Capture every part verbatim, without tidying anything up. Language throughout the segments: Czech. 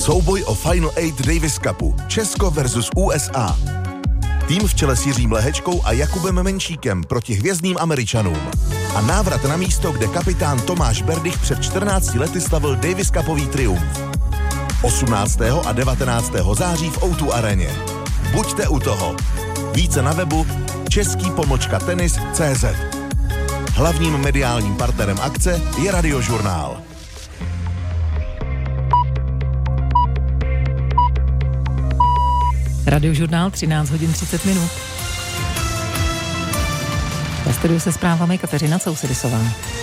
Souboj o Final Eight Davis Cupu. Česko versus U S A. Tým v čele s Jiřím Lehečkou a Jakubem Menšíkem proti hvězdným Američanům. A návrat na místo, kde kapitán Tomáš Berdych před čtrnácti lety slavil Davis Cupový triumf. osmnáctého a devatenáctého září v O dva aréně. Buďte u toho. Více na webu český pomlčka tenis tečka cé zet. Hlavním mediálním partnerem akce je Radiožurnál. Radiožurnál, třináct hodin třicet minut. Ve studiu se zprávami Kateřina Cousedisová.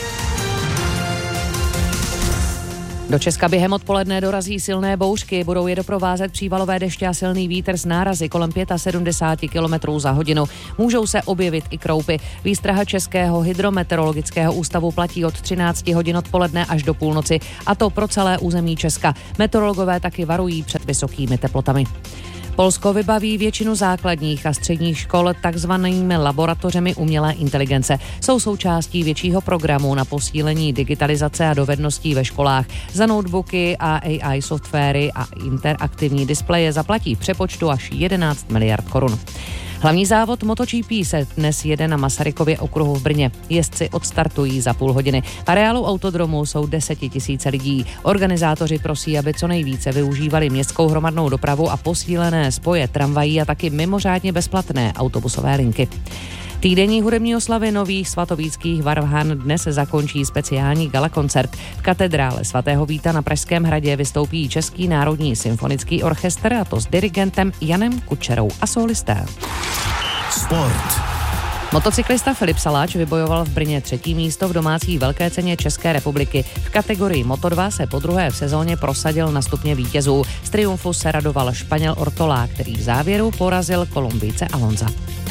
Do Česka během odpoledne dorazí silné bouřky, budou je doprovázet přívalové deště a silný vítr s nárazy kolem sedmdesát pět kilometrů za hodinu. Můžou se objevit i kroupy. Výstraha Českého hydrometeorologického ústavu platí od třinácti hodin odpoledne až do půlnoci, a to pro celé území Česka. Meteorologové taky varují před vysokými teplotami. Polsko vybaví většinu základních a středních škol takzvanými laboratořemi umělé inteligence. Jsou součástí většího programu na posílení digitalizace a dovedností ve školách. Za notebooky a A I softwary a interaktivní displeje zaplatí v přepočtu až jedenáct miliard korun. Hlavní závod MotoGP se dnes jede na Masarykově okruhu v Brně. Jezdci odstartují za půl hodiny. V areálu autodromu jsou desetitisíce lidí. Organizátoři prosí, aby co nejvíce využívali městskou hromadnou dopravu a posílené spoje tramvají a taky mimořádně bezplatné autobusové linky. Týdenní hudební oslavy Nových svatovíckých Varhan dnes zakončí speciální galakoncert. V katedrále svatého Víta na Pražském hradě vystoupí Český národní symfonický orchestr, a to s dirigentem Janem Kučerou a solisté. Sport. Motocyklista Filip Saláč vybojoval v Brně třetí místo v domácí velké ceně České republiky. V kategorii Moto dva se podruhé v sezóně prosadil na stupně vítězů. Z triumfu se radoval Španěl Ortolá, který v závěru porazil Kolumbijce Alonza.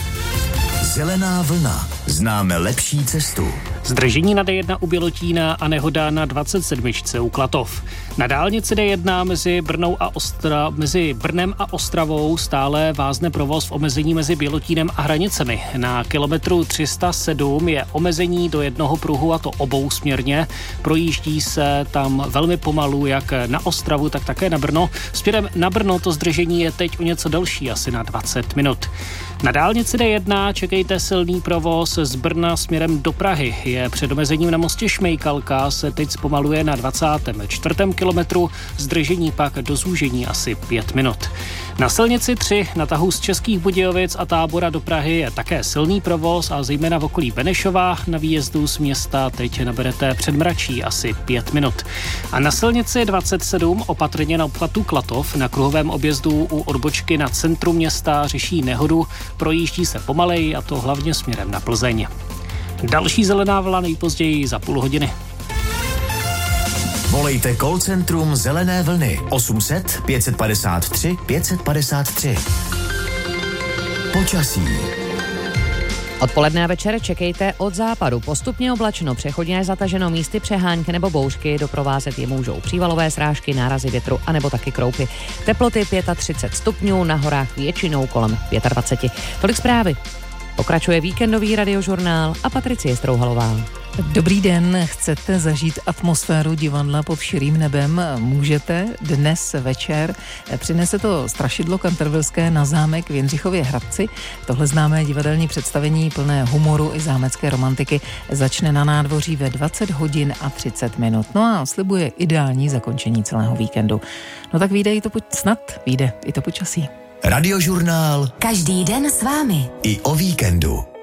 Zelená vlna. Známe lepší cestu. Zdržení na D jedna u Bělotína a nehoda na dvacet sedm u Klatov. Na dálnici D jedna mezi, Brnou a Ostra, mezi Brnem a Ostravou stále vázne provoz v omezení mezi Bělotínem a Hranicemi. Na kilometru tři sta sedm je omezení do jednoho pruhu, a to obousměrně. Projíždí se tam velmi pomalu, jak na Ostravu, tak také na Brno. Směrem na Brno to zdržení je teď o něco delší, asi na dvacet minut. Na dálnici D jedna čekejte silný provoz z Brna směrem do Prahy. Je před omezením na mostě Šmejkalka, se teď zpomaluje na dvacátém čtvrtém kilometru, zdržení pak do zúžení asi pět minut. Na silnici tři na tahu z Českých Budějovic a Tábora do Prahy je také silný provoz, a zejména v okolí Benešova na výjezdu z města teď naberete předmračí asi pět minut. A na silnici dvacet sedm opatrně na obchvatu Klatov na kruhovém objezdu u odbočky na centru města řeší nehodu, projíždí se pomaleji, a to hlavně směrem na Plzeň. Další zelená vlna nejpozději za půl hodiny. Volejte call centrum Zelené vlny osm set pět padesát tři pět padesát tři. Počasí. Odpoledne a večer čekejte od západu. Postupně oblačno, přechodně zataženo, místy přehánky nebo bouřky, doprovázet je můžou přívalové srážky, nárazy větru anebo taky kroupy. Teploty třicet pět stupňů, na horách většinou kolem dvacet pět. Tolik zprávy. Pokračuje víkendový Radiožurnál a Patricie Strouhalová. Dobrý den, chcete zažít atmosféru divadla pod širým nebem? Můžete dnes večer. Přinese to strašidlo Cantervilleské na zámek v Jindřichově Hradci. Tohle známé divadelní představení plné humoru i zámecké romantiky začne na nádvoří ve dvacet hodin a třicet minut. No a slibuje ideální zakončení celého víkendu. No tak vyjde i to, snad vyjde i to počasí. Radiožurnál. Každý den s vámi. I o víkendu.